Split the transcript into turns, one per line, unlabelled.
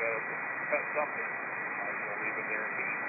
got to cut something. Might as well leave it there and be.